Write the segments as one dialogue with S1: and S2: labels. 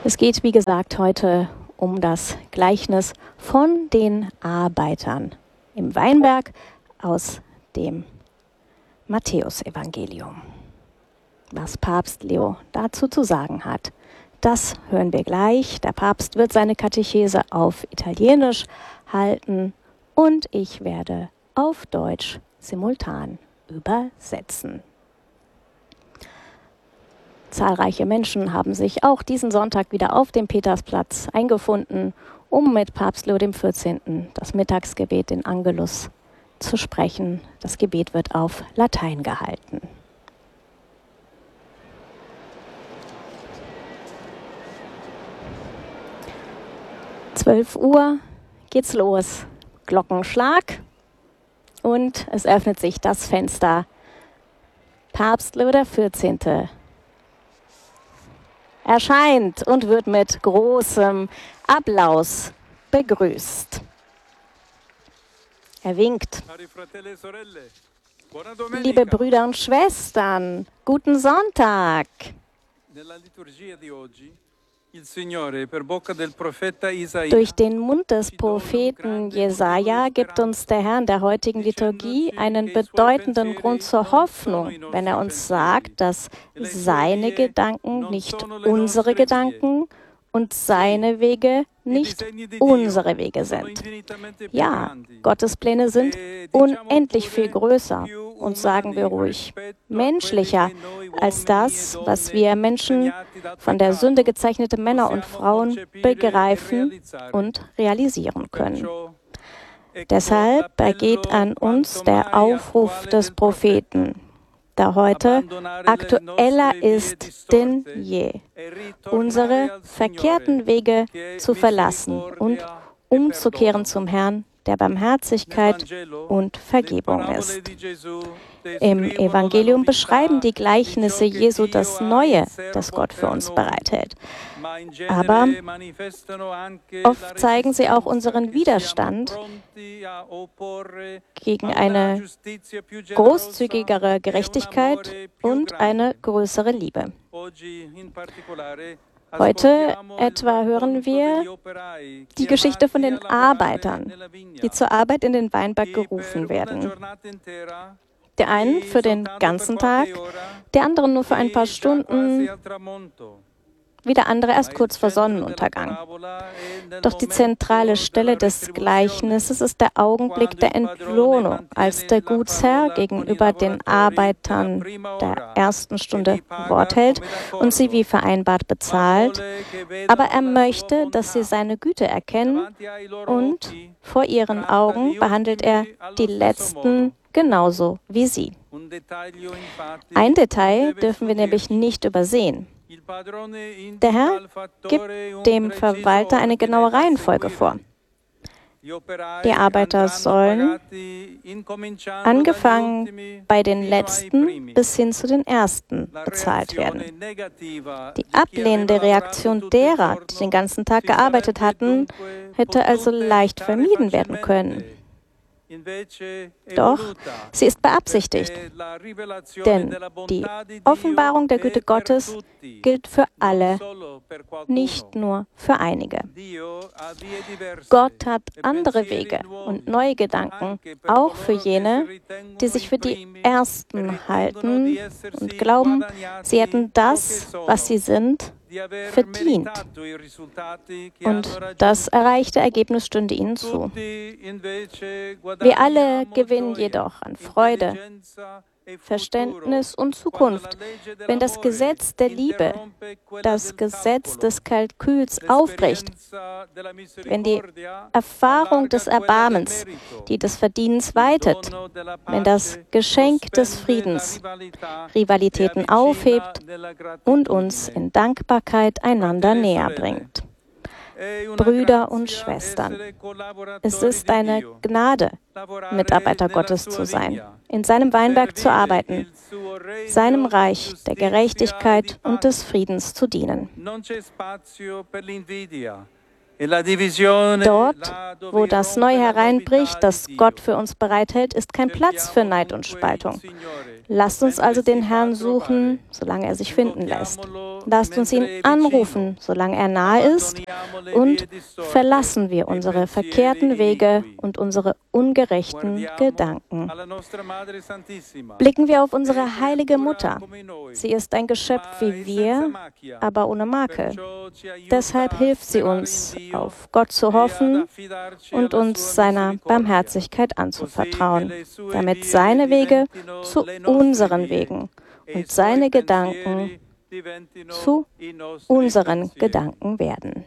S1: Es geht, wie gesagt, heute um das Gleichnis von den Arbeitern im Weinberg aus dem Matthäusevangelium. Was Papst Leo dazu zu sagen hat, das hören wir gleich. Der Papst wird seine Katechese auf Italienisch halten und ich werde auf Deutsch simultan übersetzen. Zahlreiche Menschen haben sich auch diesen Sonntag wieder auf dem Petersplatz eingefunden, um mit Papst Leo XIV. Das Mittagsgebet, den Angelus, zu sprechen. Das Gebet wird auf Latein gehalten. Uhr geht's los. Glockenschlag und es öffnet sich das Fenster. Papst Leo XIV. erscheint und wird mit großem Applaus begrüßt. Er winkt. Liebe Brüder und Schwestern, guten Sonntag. Durch den Mund des Propheten Jesaja gibt uns der Herr in der heutigen Liturgie einen bedeutenden Grund zur Hoffnung, wenn er uns sagt, dass seine Gedanken nicht unsere Gedanken und seine Wege nicht unsere Wege sind. Ja, Gottes Pläne sind unendlich viel größer und, sagen wir ruhig, menschlicher als das, was wir Menschen, von der Sünde gezeichnete Männer und Frauen, begreifen und realisieren können. Deshalb ergeht an uns der Aufruf des Propheten, der heute aktueller ist denn je, unsere verkehrten Wege zu verlassen und umzukehren zum Herrn, der Barmherzigkeit und Vergebung ist. Im Evangelium beschreiben die Gleichnisse Jesu das Neue, das Gott für uns bereithält. Aber oft zeigen sie auch unseren Widerstand gegen eine großzügigere Gerechtigkeit und eine größere Liebe. Heute etwa hören wir die Geschichte von den Arbeitern, die zur Arbeit in den Weinberg gerufen werden. Der einen für den ganzen Tag, der andere nur für ein paar Stunden, wieder andere erst kurz vor Sonnenuntergang. Doch die zentrale Stelle des Gleichnisses ist der Augenblick der Entlohnung, als der Gutsherr gegenüber den Arbeitern der ersten Stunde Wort hält und sie wie vereinbart bezahlt. Aber er möchte, dass sie seine Güte erkennen und vor ihren Augen behandelt er die Letzten genauso wie sie. Ein Detail dürfen wir nämlich nicht übersehen. Der Herr gibt dem Verwalter eine genaue Reihenfolge vor. Die Arbeiter sollen, angefangen bei den Letzten bis hin zu den Ersten, bezahlt werden. Die ablehnende Reaktion derer, die den ganzen Tag gearbeitet hatten, hätte also leicht vermieden werden können. Doch sie ist beabsichtigt, denn die Offenbarung der Güte Gottes gilt für alle, nicht nur für einige. Gott hat andere Wege und neue Gedanken, auch für jene, die sich für die Ersten halten und glauben, sie hätten das, was sie sind, verdient. Und das erreichte Ergebnis stünde ihnen zu. Wir alle gewinnen jedoch an Freude, Verständnis und Zukunft, wenn das Gesetz der Liebe, das Gesetz des Kalküls aufbricht, wenn die Erfahrung des Erbarmens, die des Verdienens weitet, wenn das Geschenk des Friedens Rivalitäten aufhebt und uns in Dankbarkeit einander näher bringt. Brüder und Schwestern, es ist eine Gnade, Mitarbeiter Gottes zu sein, in seinem Weinberg zu arbeiten, seinem Reich der Gerechtigkeit und des Friedens zu dienen. Dort, wo das Neue hereinbricht, das Gott für uns bereithält, ist kein Platz für Neid und Spaltung. Lasst uns also den Herrn suchen, solange er sich finden lässt. Lasst uns ihn anrufen, solange er nahe ist, und verlassen wir unsere verkehrten Wege und unsere ungerechten Gedanken. Blicken wir auf unsere heilige Mutter. Sie ist ein Geschöpf wie wir, aber ohne Makel. Deshalb hilft sie uns, auf Gott zu hoffen und uns seiner Barmherzigkeit anzuvertrauen, damit seine Wege zu unseren Wegen und seine Gedanken zu unseren Gedanken werden.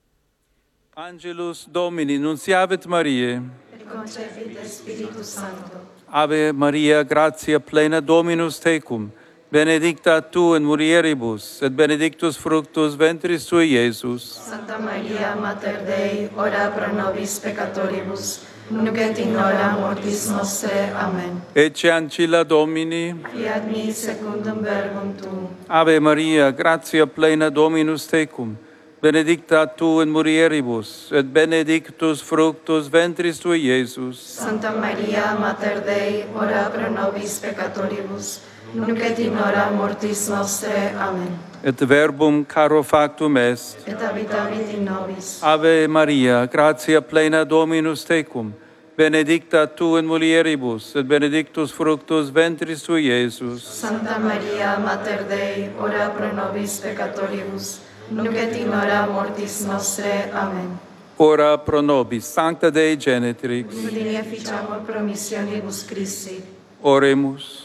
S2: Angelus Domini, nunciavit Mariae.
S3: Concepit Spiritus Sancto.
S2: Ave Maria, gratia plena Dominus tecum, benedicta tu in mulieribus, et benedictus fructus ventris tui, Iesus.
S3: Santa Maria, Mater Dei, ora pro nobis peccatoribus, nunc et in hora mortis nostre. Amen.
S2: Ecce ancilla Domini.
S3: Fiat mi secundum verbum tuum.
S2: Ave Maria, gratia plena Dominus tecum, benedicta tu in mulieribus, et benedictus fructus ventris tui, Iesus.
S3: Santa Maria, Mater Dei, ora pro nobis peccatoribus, nunc et in hora mortis nostre. Amen.
S2: Et verbum caro factum est.
S3: Et habitavit in nobis.
S2: Ave Maria, gratia plena Dominus tecum, benedicta tu in mulieribus, et benedictus fructus ventris tui, Iesus.
S3: Santa Maria, Mater Dei, ora pro nobis peccatoribus, nunc et in hora mortis nostre. Amen.
S2: Ora pro nobis, Sancta Dei Genetrix.
S3: Udini efficiamur promissionibus Christi.
S2: Oremus.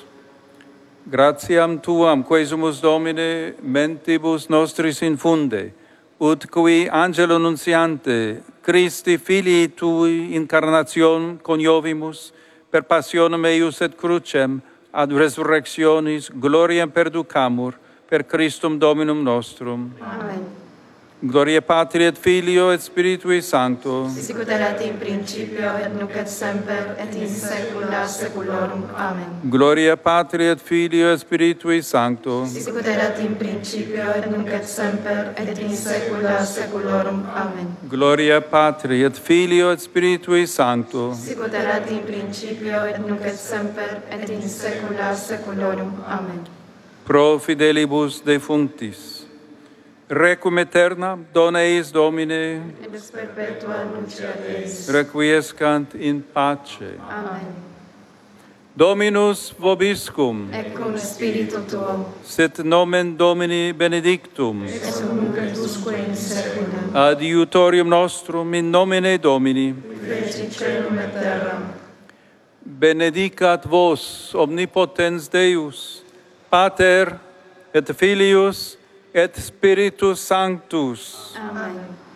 S2: Gratiam tuam, quesumus Domine, mentibus nostris infunde, ut qui angelo nunciante, Christi filii tui incarnation coniovimus, per passionem eius et crucem, ad resurrectionis gloriam perducamur, per Christum Dominum nostrum.
S3: Amen.
S2: Gloria Patri et Filio et Spiritui Sancto.
S3: Sicut erat in principio et nunc et semper et in saecula saeculorum. Amen.
S2: Gloria Patri et Filio et Spiritui Sancto.
S3: Sicut erat in principio et nunc et semper et in saecula saeculorum. Amen.
S2: Gloria Patri et Filio et Spiritui Sancto.
S3: Sicut erat in principio et nunc et semper et in saecula saeculorum. Amen.
S2: Pro fidelibus defunctis. Requiem aeterna dona eis Domine.
S3: Et ex perpetua lucia Deis.
S2: Requiescant in pace.
S3: Amen.
S2: Dominus vobiscum.
S3: Et cum spiritu tuo.
S2: Sit nomen Domini benedictum.
S3: Et nunc et usque in saecula.
S2: Adiutorium nostrum in nomine Domini.
S3: Feci celum et terram.
S2: Benedicat vos omnipotens Deus, Pater et Filius et Spiritus Sanctus.
S3: Amen.